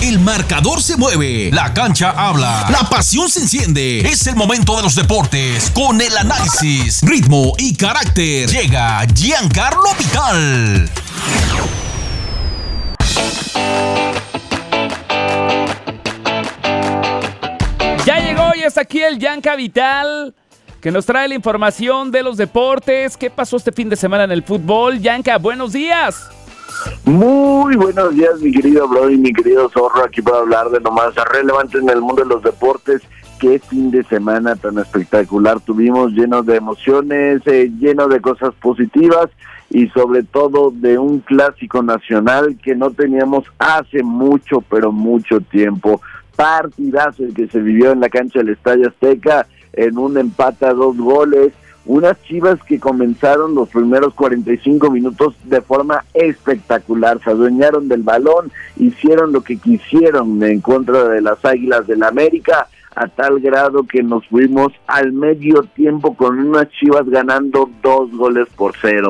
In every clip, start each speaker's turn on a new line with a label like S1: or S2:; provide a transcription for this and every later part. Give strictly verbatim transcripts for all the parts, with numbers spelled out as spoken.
S1: El marcador se mueve, la cancha habla, la pasión se enciende. Es el momento de los deportes con el análisis, ritmo y carácter. Llega Giancarlo Vital.
S2: Ya llegó y está aquí el Gianca Vital, que nos trae la información de los deportes. ¿Qué pasó este fin de semana en el fútbol? Gianca, buenos días.
S3: Muy buenos días, mi querido Brody, mi querido Zorro, aquí para hablar de lo más relevante en el mundo de los deportes. Qué fin de semana tan espectacular tuvimos, lleno de emociones, eh, lleno de cosas positivas y sobre todo de un clásico nacional que no teníamos hace mucho, pero mucho tiempo. Partidazo el que se vivió en la cancha del Estadio Azteca, en un empate a dos goles. Unas Chivas que comenzaron los primeros cuarenta y cinco minutos de forma espectacular, se adueñaron del balón, hicieron lo que quisieron en contra de las Águilas del América, a tal grado que nos fuimos al medio tiempo con unas Chivas ganando dos goles por cero,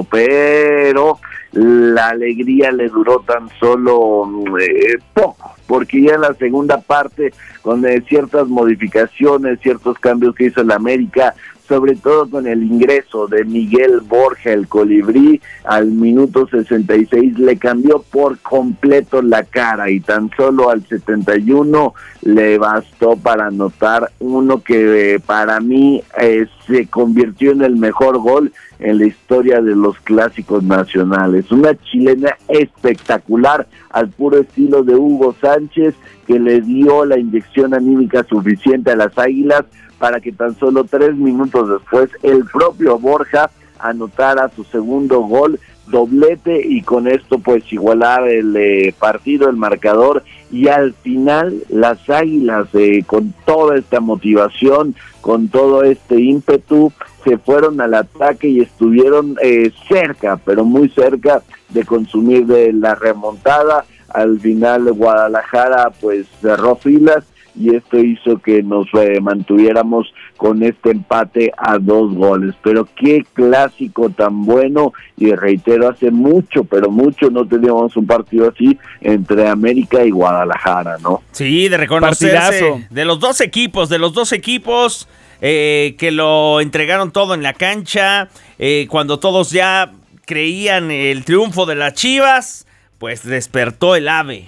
S3: pero la alegría le duró tan solo eh, poco, porque ya en la segunda parte, con eh, ciertas modificaciones, ciertos cambios que hizo el América, sobre todo con el ingreso de Miguel Borja, el colibrí, al minuto sesenta y seis le cambió por completo la cara y tan solo al setenta y uno le bastó para anotar uno que eh, para mí eh, se convirtió en el mejor gol en la historia de los clásicos nacionales. Una chilena espectacular al puro estilo de Hugo Sánchez, que le dio la inyección anímica suficiente a las Águilas para que tan solo tres minutos después el propio Borja anotara su segundo gol, doblete, y con esto pues igualar el eh, partido, el marcador, y al final las Águilas eh, con toda esta motivación, con todo este ímpetu, se fueron al ataque y estuvieron eh, cerca, pero muy cerca de consumir de la remontada. Al final Guadalajara pues cerró filas y esto hizo que nos eh, mantuviéramos con este empate a dos goles. Pero qué clásico tan bueno, y reitero, hace mucho, pero mucho no teníamos un partido así entre América y Guadalajara, ¿no?
S4: Sí, de reconocerse, partidazo de los dos equipos, de los dos equipos eh, que lo entregaron todo en la cancha, eh, cuando todos ya creían el triunfo de las Chivas, pues despertó el ave.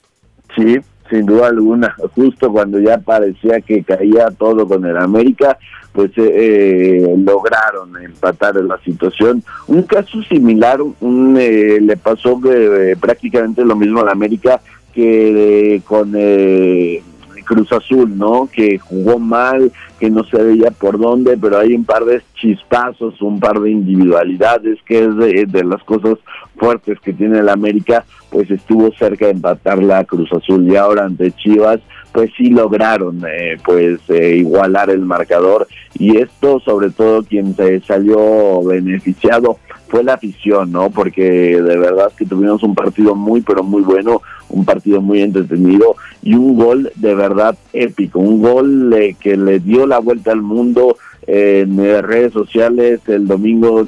S3: Sí, sin duda alguna, justo cuando ya parecía que caía todo con el América, pues eh, eh, lograron empatar en la situación. Un caso similar un, eh, le pasó eh, prácticamente lo mismo al América que eh, con eh, Cruz Azul, ¿no? Que jugó mal, que no se veía por dónde, pero hay un par de chispazos, un par de individualidades, que es de, de las cosas fuertes que tiene el América, pues estuvo cerca de empatar la Cruz Azul, y ahora ante Chivas, pues sí lograron eh, pues eh, igualar el marcador, y esto sobre todo quien se salió beneficiado fue la afición, ¿no? Porque de verdad que tuvimos un partido muy pero muy bueno, un partido muy entretenido y un gol de verdad épico, un gol eh, que le dio la vuelta al mundo. En eh, redes sociales el domingo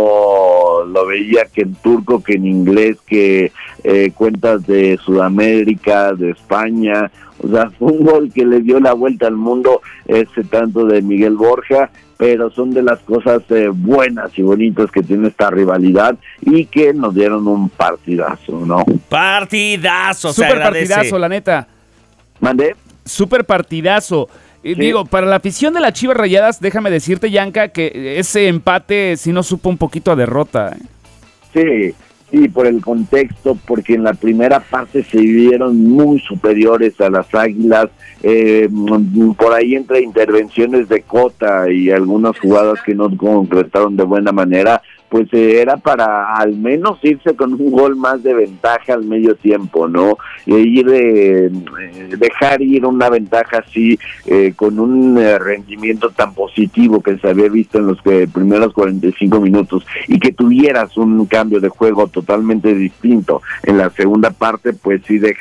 S3: no lo veía que en turco, que en inglés, que eh, cuentas de Sudamérica, de España. O sea, fue un gol que le dio la vuelta al mundo, ese tanto de Miguel Borja, pero son de las cosas eh, buenas y bonitas que tiene esta rivalidad y que nos dieron un partidazo, ¿no?
S4: Partidazo,
S2: Súper partidazo, la neta.
S3: ¿Mandé?
S2: Súper partidazo. Sí. Digo, para la afición de las Chivas Rayadas, déjame decirte, Gianca, que ese empate sí nos supo un poquito a derrota.
S3: ¿eh? Sí, sí, por el contexto, porque en la primera parte se vieron muy superiores a las Águilas, eh, por ahí entre intervenciones de Cota y algunas jugadas que no concretaron de buena manera, pues eh, era para al menos irse con un gol más de ventaja al medio tiempo, ¿no? E ir eh, dejar ir una ventaja así, eh, con un eh, rendimiento tan positivo que se había visto en los que, primeros cuarenta y cinco minutos, y que tuvieras un cambio de juego totalmente distinto en la segunda parte, pues sí deja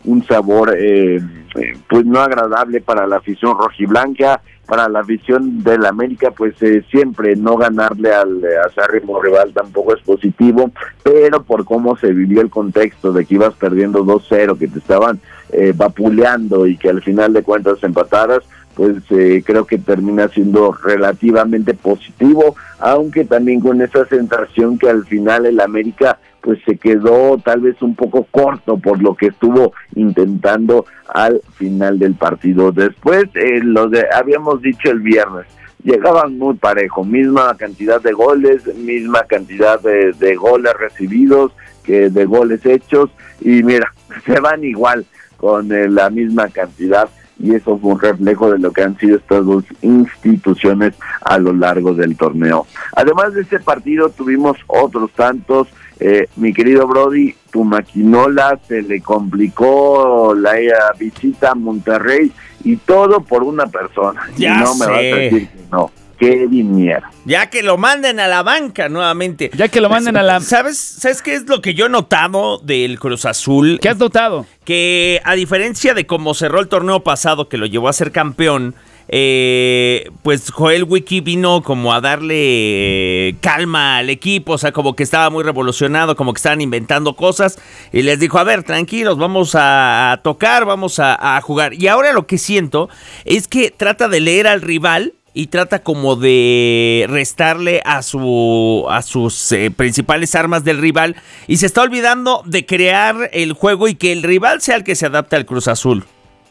S3: un sabor eh, pues no agradable para la afición rojiblanca, para la afición del América, pues eh, siempre no ganarle al acérrimo rival tampoco es positivo, pero por cómo se vivió el contexto de que ibas perdiendo dos cero, que te estaban eh, vapuleando y que al final de cuentas empataras, pues eh, creo que termina siendo relativamente positivo, aunque también con esa sensación que al final el América pues se quedó tal vez un poco corto por lo que estuvo intentando al final del partido. Después, eh, lo de habíamos dicho el viernes, llegaban muy parejo, misma cantidad de goles, misma cantidad de, de goles recibidos que de goles hechos, y mira, se van igual con eh, la misma cantidad, y eso fue un reflejo de lo que han sido estas dos instituciones a lo largo del torneo. Además de este partido tuvimos otros tantos. Eh, mi querido Brody, tu maquinola se le complicó la visita a Monterrey, y todo por una persona.
S4: Ya
S3: y no me
S4: sé.
S3: vas a decir que no. Kevin Mier.
S4: Ya que lo manden a la banca nuevamente.
S2: Ya que lo manden a la...
S4: ¿Sabes, ¿Sabes qué es lo que yo he notado del Cruz Azul?
S2: ¿Qué has notado?
S4: Que a diferencia de cómo cerró el torneo pasado, que lo llevó a ser campeón, eh, pues Joel Wiki vino como a darle calma al equipo, o sea, como que estaba muy revolucionado, como que estaban inventando cosas, y les dijo, a ver, tranquilos, vamos a, a tocar, vamos a, a jugar. Y ahora lo que siento es que trata de leer al rival y trata como de restarle a su a sus eh, principales armas del rival, y se está olvidando de crear el juego y que el rival sea el que se adapte al Cruz Azul.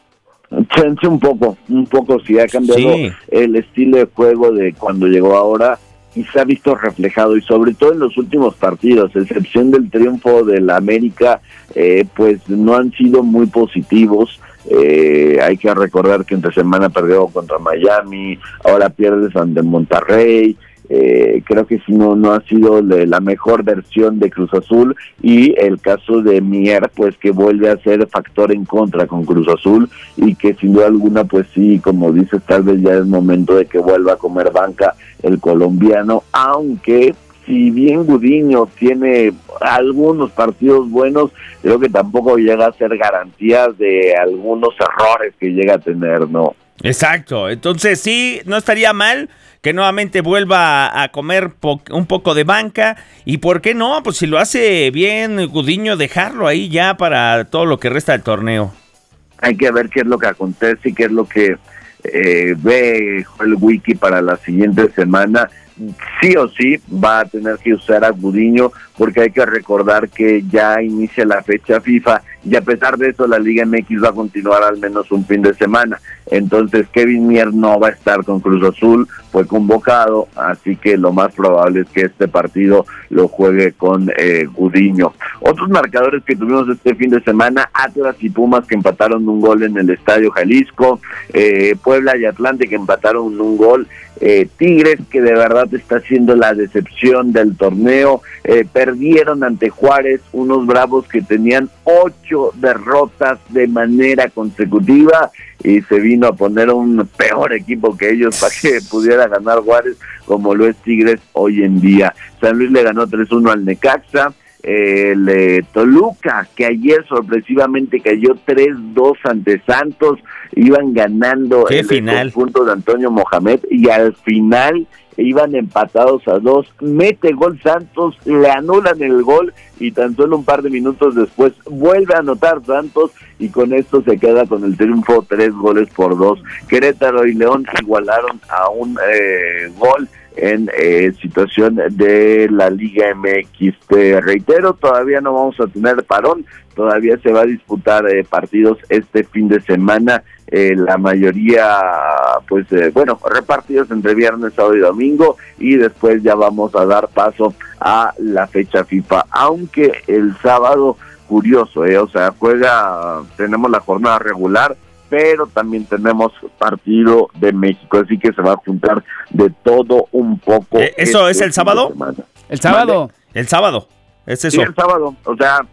S3: Chance un poco, un poco sí ha cambiado
S4: Sí.
S3: el estilo de juego de cuando llegó ahora, y se ha visto reflejado, y sobre todo en los últimos partidos, a excepción del triunfo del América, eh, pues no han sido muy positivos. Eh, hay que recordar que entre semana perdió contra Miami, ahora pierdes ante Monterrey. Eh, creo que si no no ha sido de la mejor versión de Cruz Azul, y el caso de Mier, pues que vuelve a ser factor en contra con Cruz Azul, y que sin duda alguna, pues sí, como dices, tal vez ya es momento de que vuelva a comer banca el colombiano, aunque si bien Gudiño tiene algunos partidos buenos, creo que tampoco llega a ser garantía de algunos errores que llega a tener, ¿no?
S4: Exacto, entonces sí, no estaría mal que nuevamente vuelva a comer po- un poco de banca, y ¿por qué no? Pues si lo hace bien Gudiño, dejarlo ahí ya para todo lo que resta del torneo.
S3: Hay que ver qué es lo que acontece y qué es lo que eh, ve el Wiki para la siguiente semana. Sí o sí va a tener que usar a Gudiño, porque hay que recordar que ya inicia la fecha FIFA, y a pesar de eso la Liga M X va a continuar al menos un fin de semana. Entonces Kevin Mier no va a estar con Cruz Azul, fue convocado, así que lo más probable es que este partido lo juegue con eh, Gudiño. Otros marcadores que tuvimos este fin de semana: Atlas y Pumas, que empataron un gol en el Estadio Jalisco, eh, Puebla y Atlante, que empataron un gol, eh, Tigres, que de verdad está siendo la decepción del torneo, eh, perdieron ante Juárez, unos Bravos que tenían ocho derrotas de manera consecutiva, y se vino a poner un peor equipo que ellos para que pudiera ganar Juárez, como lo es Tigres hoy en día. San Luis le ganó tres uno al Necaxa. El eh, Toluca, que ayer sorpresivamente cayó tres dos ante Santos, iban ganando
S4: ¿Qué
S3: el
S4: final?
S3: conjunto de Antonio Mohamed, y al final iban empatados a dos, mete gol Santos, le anulan el gol, y tan solo un par de minutos después vuelve a anotar Santos, y con esto se queda con el triunfo tres goles por dos. Querétaro y León igualaron a un eh, gol en eh, situación de la Liga M X. Te reitero, todavía no vamos a tener parón, todavía se va a disputar eh, partidos este fin de semana, eh, la mayoría, pues eh, bueno, repartidos entre viernes, sábado y domingo, y después ya vamos a dar paso a la fecha FIFA, aunque el sábado, curioso, eh, o sea, juega, tenemos la jornada regular, pero también tenemos partido de México, así que se va a juntar de todo un poco.
S4: Eh, ¿Eso
S3: este
S4: es el sábado?
S2: El sábado.
S4: El sábado, es eso.
S3: Sí, el sábado, o sea,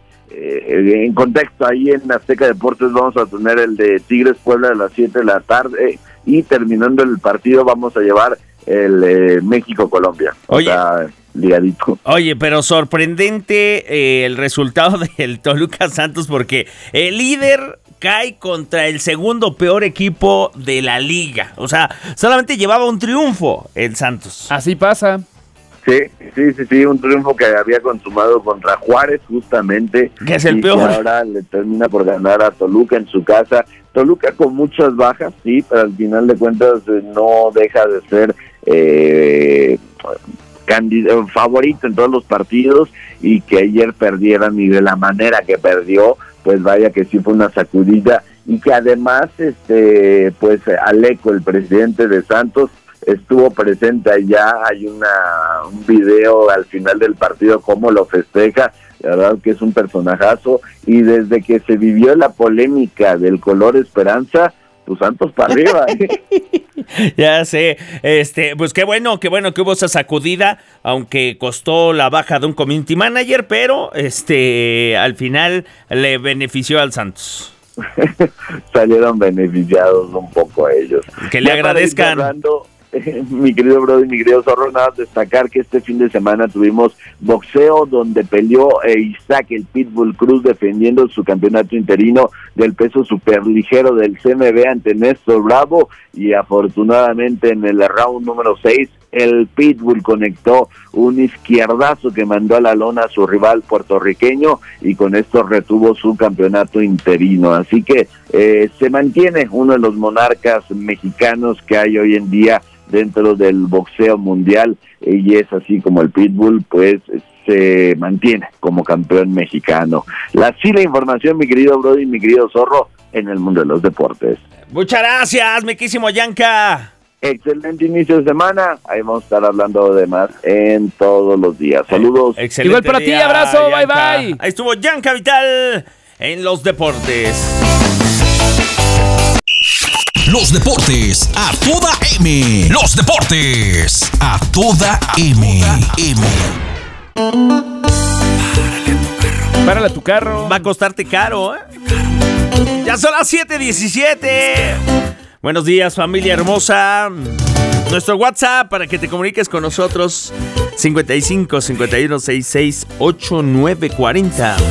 S3: eh, en contexto, ahí en Azteca Deportes vamos a tener el de Tigres Puebla a las siete de la tarde, y terminando el partido vamos a llevar el eh, México-Colombia. O
S4: Oye,
S3: sea, ligadito.
S4: Oye, pero sorprendente eh, el resultado del Toluca Santos, porque el líder cae contra el segundo peor equipo de la liga. O sea, solamente llevaba un triunfo el Santos.
S2: Así pasa.
S3: Sí, sí, sí, sí, un triunfo que había consumado contra Juárez justamente.
S4: Que es el
S3: y
S4: peor.
S3: Que ahora le termina por ganar a Toluca en su casa. Toluca con muchas bajas, sí, pero al final de cuentas eh, no deja de ser eh, candidato, favorito en todos los partidos, y que ayer perdieran y de la manera que perdió, pues vaya que sí fue una sacudida, y que además, este, pues Aleco, el presidente de Santos, estuvo presente allá. Hay una un video al final del partido cómo lo festeja. La verdad que es un personajazo, y desde que se vivió la polémica del color esperanza, pues Santos para arriba.
S4: Ya sé, este, pues qué bueno, qué bueno que hubo esa sacudida, aunque costó la baja de un community manager, pero este, al final le benefició al Santos.
S3: Salieron beneficiados un poco a ellos.
S4: Que le
S3: ya
S4: agradezcan.
S3: Hablando, eh, mi querido Brody, mi querido Zorro, nada más destacar que este fin de semana tuvimos boxeo, donde peleó eh, Isaac el Pitbull Cruz defendiendo su campeonato interino del peso superligero del C M B ante Néstor Bravo, y afortunadamente en el round número seis el Pitbull conectó un izquierdazo que mandó a la lona a su rival puertorriqueño, y con esto retuvo su campeonato interino. Así que eh, se mantiene uno de los monarcas mexicanos que hay hoy en día dentro del boxeo mundial, y es así como el Pitbull pues se mantiene como campeón mexicano. La sí la información, mi querido Brody, mi querido Zorro, en el mundo de los deportes.
S4: Muchas gracias, mi quísimo Yanka.
S3: Excelente inicio de semana. Ahí vamos a estar hablando de más en todos los días. Saludos.
S4: Excelente.
S2: Igual para ti, abrazo,
S4: Yanka.
S2: bye bye.
S4: Ahí estuvo Yanka Vital en los deportes.
S1: Los deportes a toda M. Los deportes a toda M. M.
S2: Párale a tu carro.
S4: Va a costarte caro, ¿eh? Ya son las siete diecisiete. Buenos días, familia hermosa. Nuestro WhatsApp para que te comuniques con nosotros: cincuenta y cinco, cincuenta y uno, sesenta y seis, ochenta y nueve cuarenta.